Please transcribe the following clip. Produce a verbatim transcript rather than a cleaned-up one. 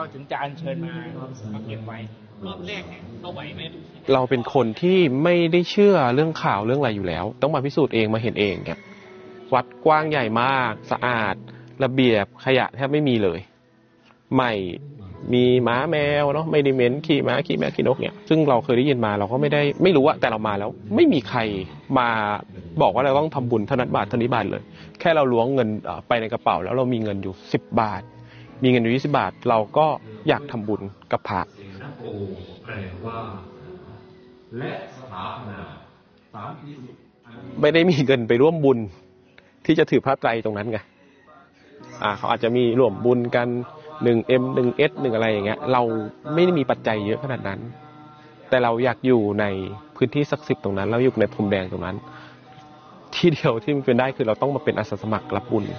ถึงจะอัญเชิญมามาเก็บไว้รอบแรกเนี่ยเอาไหวไหมเราเป็นคนที่ไม่ได้เชื่อเรื่องข่าวเรื่องอะไรอยู่แล้วต้องมาพิสูจน์เองมาเห็นเองเนี่ยวัดกว้างใหญ่มากสะอาดระเบียบขยะแทบไม่มีเลยใหม่มีม้าแมวเนาะไม่ได้เหม็นขี่ม้าขี่แมวขี่นกเนี่ยซึ่งเราเคยได้ยินมาเราก็ไม่ได้ไม่รู้อะแต่เรามาแล้วไม่มีใครมาบอกว่าเราต้องทำบุญเท่านั้นบาทเท่านี้บาทเลยแค่เราล้วงเงินไปในกระเป๋าแล้วเรามีเงินอยู่สิบบาทมีเงินอยู่ยี่สิบบาทเราก็อยากทำบุญกับพระแปลว่าและสถาปนาสามที่สุดไม่ได้มีเงินไปร่วมบุญที่จะถือพระไตรตรงนั้นไงอ่าเขาอาจจะมีร่วมบุญกันหนึ่งเอ็มหนึ่งเอสหนึ่งอะไรอย่างเงี้ยเราไม่ได้มีปัจจัยเยอะขนาดนั้นแต่เราอยากอยู่ในพื้นที่ศักดิ์สิทธิ์ตรงนั้นเราอยู่ในพรมแดงตรงนั้นที่เดียวที่มันเป็นได้คือเราต้องมาเป็นอาสาสมัครรับบุญ